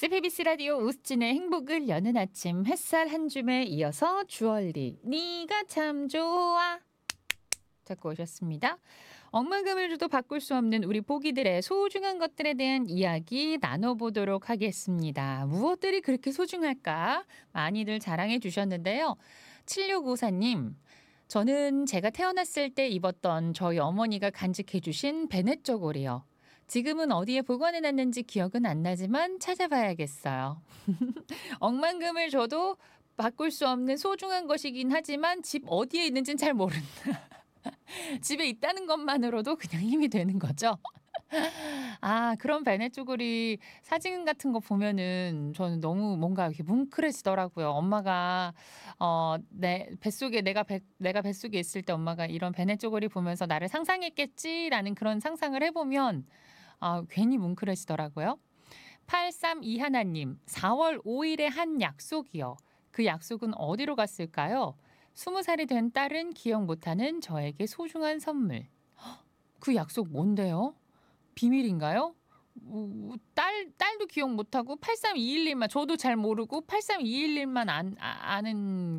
CBBC 라디오 우스진의 행복을 여는 아침 햇살 한 줌에 이어서 주얼리 네가 참 좋아 듣고 오셨습니다. 억만금을 줘도 바꿀 수 없는 우리 보기들의 소중한 것들에 대한 이야기 나눠보도록 하겠습니다. 무엇들이 그렇게 소중할까? 많이들 자랑해 주셨는데요. 7654님, 저는 제가 태어났을 때 입었던 저희 어머니가 간직해 주신 베넷 저고리요. 지금은 어디에 보관해 놨는지 기억은 안 나지만 찾아봐야겠어요. 억만금을 줘도 바꿀 수 없는 소중한 것이긴 하지만 집 어디에 있는지는 잘 모른다. 집에 있다는 것만으로도 그냥 힘이 되는 거죠. 아, 그런 베네 쪼그리 사진 같은 거 보면은 저는 너무 뭔가 이렇게 뭉클해지더라고요. 엄마가 내 뱃속에 내가 뱃속에 있을 때 엄마가 이런 베네 쪼그리 보면서 '나를 상상했겠지.'라는 그런 상상을 해 보면 괜히 뭉클해지더라고요. 8321 님, 4월 5 일에 한 약속이요. 그 약속은 어디로 갔을까요? 20살이 된 딸은 기억 못하는 저에게 소중한 선물. 그 약속 뭔데요? 비밀인가요? 딸도 기억 못하고 83211만 저도 잘 모르고 83211만 아는